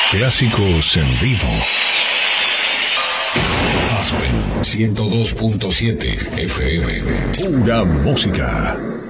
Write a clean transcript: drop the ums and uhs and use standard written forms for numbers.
Clásicos en vivo. Aspen 102.7 FM. Pura música.